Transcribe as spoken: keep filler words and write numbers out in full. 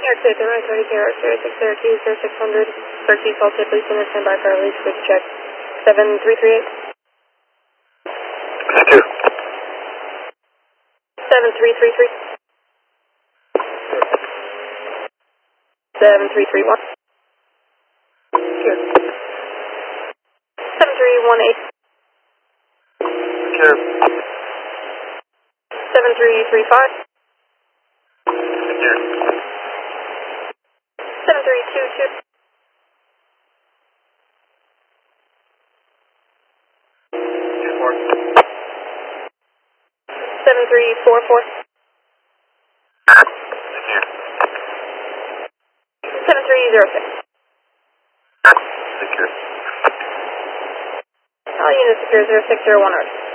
York State, the right thirty K, York zero six zero two zero six hundred. Turkey, Salt Lake, please send a standby for our release. Please check. seven three three eight. Secure. seven three three three. seven three three one. Secure. seven three one eight. Secure. seven three three five. Secure. seven three two two. Two four. seven three four four. Secure. seven three zero six. Secure. All units secure zero six zero one.